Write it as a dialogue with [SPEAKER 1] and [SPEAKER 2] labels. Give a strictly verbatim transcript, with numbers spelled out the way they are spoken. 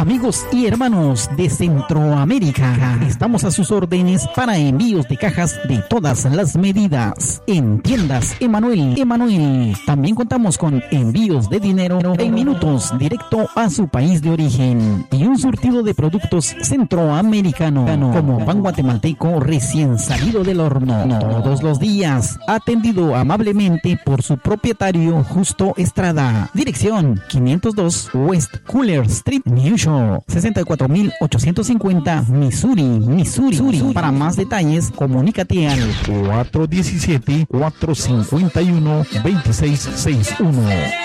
[SPEAKER 1] Amigos y hermanos de Centroamérica, estamos a sus órdenes para envíos de cajas de todas las medidas en tiendas Emanuel. Emanuel. También contamos con envíos de dinero en minutos directo a su país de origen y un surtido de productos centroamericanos como pan guatemalteco recién salido del horno todos los días, atendido amablemente por su propietario Justo Estrada. Dirección quinientos dos West Cooler Street, New York, sesenta y cuatro mil ochocientos cincuenta, Missouri, Missouri. Missouri. Para más detalles, comunícate al cuatro uno siete, cuatro cinco uno, dos seis seis uno.